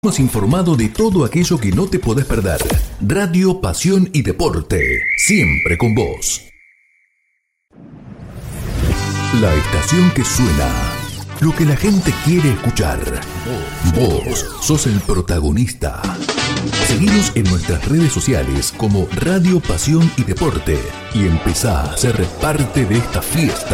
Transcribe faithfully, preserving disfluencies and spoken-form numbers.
Hemos informado de todo aquello que no te podés perder. Radio, pasión y deporte. Siempre con vos. La estación que suena. Lo que la gente quiere escuchar. Vos sos el protagonista. Seguinos en nuestras redes sociales como Radio, Pasión y Deporte. Y empezá a ser parte de esta fiesta.